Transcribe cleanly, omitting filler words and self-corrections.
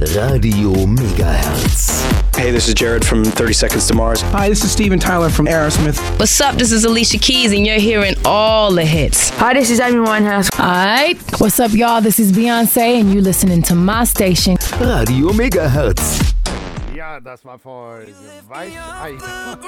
Radio Megahertz. Hey, this is Jared from 30 Seconds to Mars. Hi, this is Steven Tyler from Aerosmith. What's up? This is Alicia Keys, and you're hearing all the hits. Hi, this is Amy Winehouse. Alright, what's up, y'all? This is Beyoncé, and you listening to my station. Radio Megahertz. Ja, das war vor Weißei.